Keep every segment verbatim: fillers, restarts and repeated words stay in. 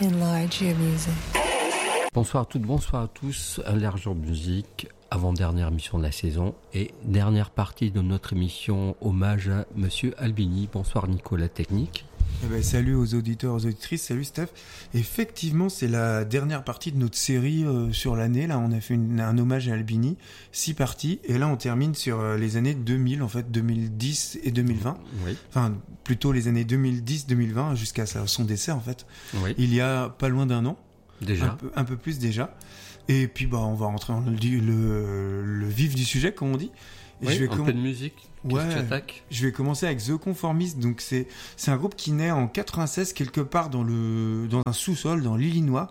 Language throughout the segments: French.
Enlarge your music. Bonsoir à toutes, bonsoir à tous. Enlarge your music, avant-dernière émission de la saison et dernière partie de notre émission hommage à Monsieur Albini. Bonsoir Nicolas Technique. Eh ben, salut aux auditeurs, aux auditrices, salut Steph. Effectivement, c'est la dernière partie de notre série euh, sur l'année. Là, on a fait une, un hommage à Albini, six parties, et là, on termine sur euh, les années deux mille, en fait, deux mille dix et deux mille vingt. Oui. Enfin, plutôt les années deux mille dix deux mille vingt, jusqu'à sa, son décès, en fait. Oui. Il y a pas loin d'un an. Déjà. Un peu, un peu plus déjà. Et puis, bah, on va rentrer dans le, le, le vif du sujet, comme on dit. Et Oui, je vais un com- peu de musique. Qu'est-ce Ouais. que tu attaques ? Je vais commencer avec The Conformist. Donc c'est c'est un groupe qui naît en quatre-vingt-seize quelque part dans le dans un sous-sol dans l'Illinois.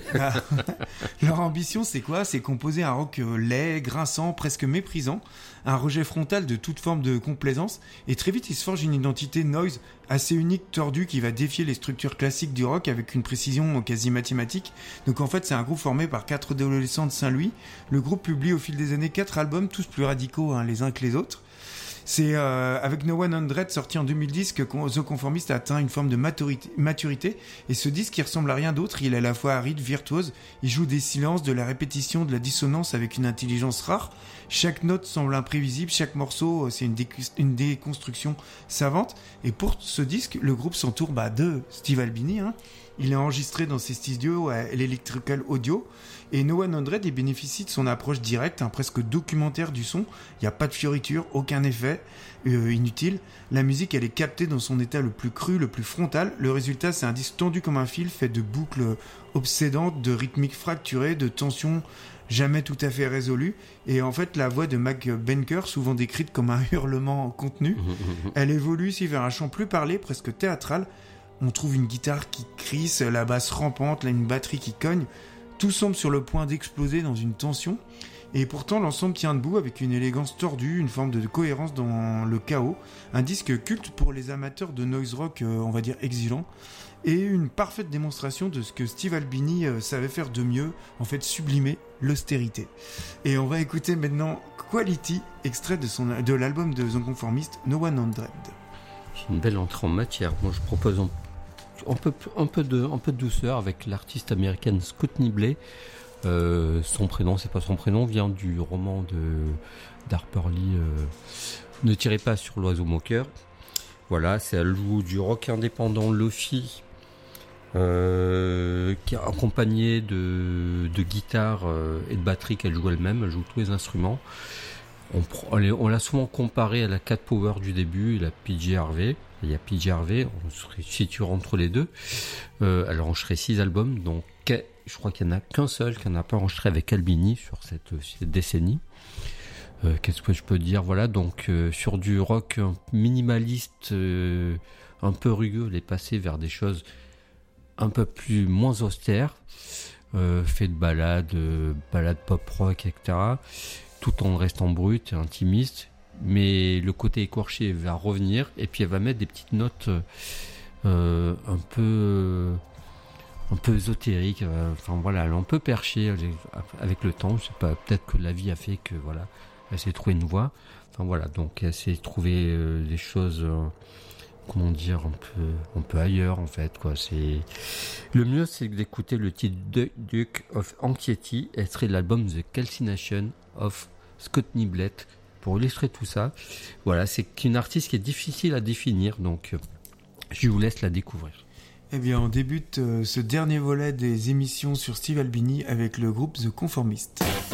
Leur ambition c'est quoi ? C'est composer un rock laid, grinçant, presque méprisant, un rejet frontal de toute forme de complaisance. Et très vite ils se forgent une identité noise assez unique, tordue, qui va défier les structures classiques du rock avec une précision quasi mathématique. Donc en fait c'est un groupe formé par quatre adolescents de Saint-Louis. Le groupe publie au fil des années quatre albums, tous plus radicaux hein, les uns que les autres. C'est euh, avec No cent, sorti en deux mille dix, que The Conformist a atteint une forme de maturité, maturité. Et ce disque, qui ressemble à rien d'autre, il est à la fois aride, virtuose. Il joue des silences, de la répétition, de la dissonance avec une intelligence rare. Chaque note semble imprévisible, chaque morceau, c'est une, décu- une déconstruction savante. Et pour ce disque, le groupe s'entoure bah, de Steve Albini. Hein. Il est enregistré dans ses studios à l'Electrical Audio. Et No cent, il bénéficie de son approche directe, hein, presque documentaire du son. Il n'y a pas de fioriture, aucun effet euh, inutile. La musique, elle est captée dans son état le plus cru, le plus frontal. Le résultat, c'est un disque tendu comme un fil, fait de boucles obsédantes, de rythmiques fracturées, de tensions jamais tout à fait résolues. Et en fait, la voix de Mac Benker, souvent décrite comme un hurlement contenu, elle évolue ici vers un chant plus parlé, presque théâtral. On trouve une guitare qui crisse, la basse rampante, là, une batterie qui cogne. Tout semble sur le point d'exploser dans une tension. Et pourtant, l'ensemble tient debout avec une élégance tordue, une forme de cohérence dans le chaos. Un disque culte pour les amateurs de noise rock, euh, on va dire exilant. Et une parfaite démonstration de ce que Steve Albini euh, savait faire de mieux, en fait sublimer l'austérité. Et on va écouter maintenant Quality, extrait de, son, de l'album de The Conformist, No cent. C'est une belle entrée en matière. Moi, je propose un, un, peu, un, peu, de, un peu de douceur avec l'artiste américaine Scott Nibley. Euh, son prénom, c'est pas son prénom, vient du roman de d'Harper Lee. Euh, Ne tirez pas sur l'oiseau moqueur. Voilà, c'est elle joue du rock indépendant Lofi, euh, qui est accompagné de, de guitare euh, et de batterie qu'elle joue elle-même. Elle joue tous les instruments. On, on l'a souvent comparé à la Cat Power du début, la P J Harvey. Il y a P J Harvey, on se situe entre les deux. Euh, elle a enregistré six albums, donc je crois qu'il n'y en a qu'un seul qui n'a pas enregistré avec Albini sur cette, cette décennie. Euh, qu'est-ce que je peux dire ? Voilà, donc euh, sur du rock minimaliste, euh, un peu rugueux, elle est passée vers des choses un peu plus moins austères, euh, fait de ballades, euh, ballades pop rock, et cetera, tout en restant brute et intimiste. Mais le côté écorché va revenir et puis elle va mettre des petites notes euh, un peu euh, un peu ésotériques. Euh, enfin voilà, elle est un peu perchée avec le temps. Je sais pas, peut-être que la vie a fait que voilà, elle s'est trouvé une voie. Enfin voilà, donc elle s'est trouvé euh, des choses, euh, comment dire, un peu un peu ailleurs en fait quoi. C'est le mieux, c'est d'écouter le titre Duke of Anxiety, extrait de l'album The Calcination of Scott Nibley. Pour illustrer tout ça, voilà, c'est une artiste qui est difficile à définir, donc je vous laisse la découvrir. Eh bien, on débute euh, ce dernier volet des émissions sur Steve Albini avec le groupe The Conformist.